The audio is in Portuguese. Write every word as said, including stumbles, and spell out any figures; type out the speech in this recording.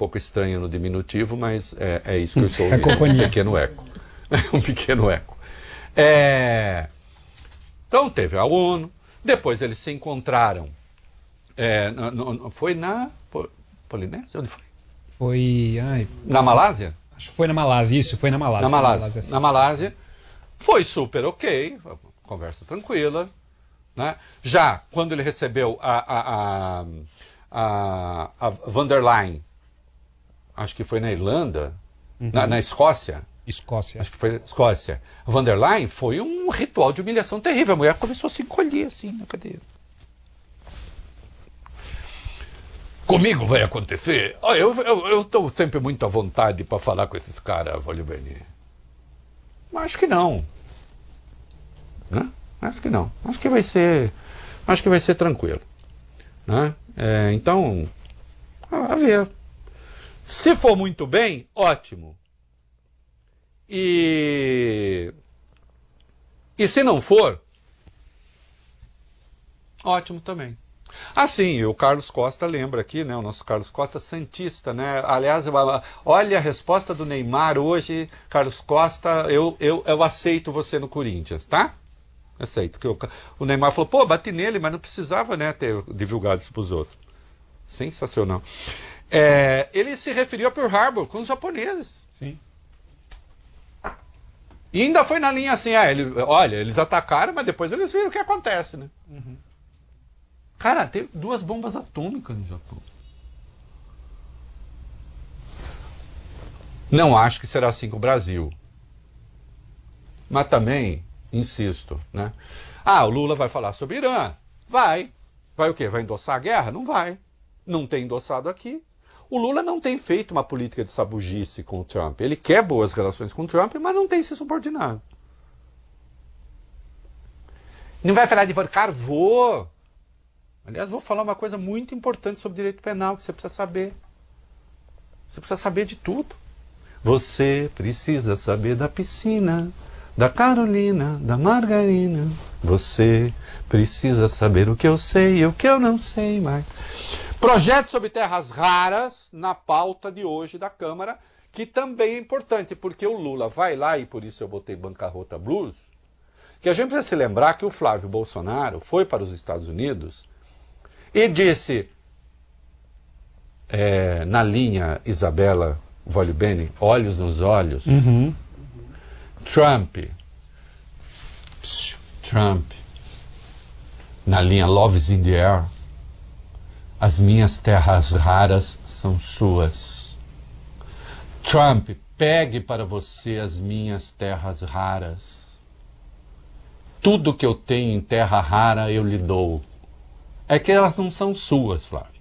pouco estranho no diminutivo, mas é, é isso que eu estou ouvindo. Cacofonia. Um pequeno eco. Um pequeno eco. É... Então teve a ONU, depois eles se encontraram. É, no, no, foi na Polinésia? Onde foi? Foi... Ai, na Malásia? Acho que foi na Malásia, isso, foi na Malásia. Na Malásia. Na Malásia, na Malásia foi super ok, conversa tranquila. Né? Já quando ele recebeu a, a, a, a, a von der Leyen, acho que foi na Irlanda, uhum. na, na Escócia. Escócia. Acho que foi Escócia. A von der Leyen foi um ritual de humilhação terrível. A mulher começou a se encolher assim na cadeira. Comigo vai acontecer? Oh, eu estou sempre muito à vontade para falar com esses caras, Vale Bene. Mas acho que não. Né? Acho que não. Acho que vai ser, acho que vai ser tranquilo. Né? É, então, a ver. Se for muito bem, ótimo. E, e se não for, ótimo também. Assim, o Carlos Costa lembra aqui, né? O nosso Carlos Costa santista, né? Aliás, olha a resposta do Neymar hoje, Carlos Costa, eu, eu, eu aceito você no Corinthians, tá? Aceito. Que o, o Neymar falou, pô, bati nele, mas não precisava, né, ter divulgado isso pros outros. Sensacional. É, ele se referiu a Pearl Harbor com os japoneses. Sim. E ainda foi na linha assim, ah, ele, olha, eles atacaram, mas depois eles viram o que acontece, né? Uhum. Cara, tem duas bombas atômicas no Japão. Não acho que será assim com o Brasil. Mas também, insisto, né? Ah, o Lula vai falar sobre Irã. Vai. Vai o quê? Vai endossar a guerra? Não vai. Não tem endossado aqui. O Lula não tem feito uma política de sabugice com o Trump. Ele quer boas relações com o Trump, mas não tem se subordinado. Não vai falar de cara, vou. Aliás, vou falar uma coisa muito importante sobre direito penal que você precisa saber. Você precisa saber de tudo. Você precisa saber da piscina, da Carolina, da margarina. Você precisa saber o que eu sei e o que eu não sei mais. Projeto sobre terras raras na pauta de hoje da Câmara, que também é importante, porque o Lula vai lá, e por isso eu botei Bancarrota Blues, que a gente precisa se lembrar que o Flávio Bolsonaro foi para os Estados Unidos e disse, é, na linha Isabela Vale Bene, olhos nos olhos, uhum. Trump, psh, Trump, na linha Love's in the Air, as minhas terras raras são suas. Trump, pegue para você as minhas terras raras. Tudo que eu tenho em terra rara eu lhe dou. É que elas não são suas, Flávio.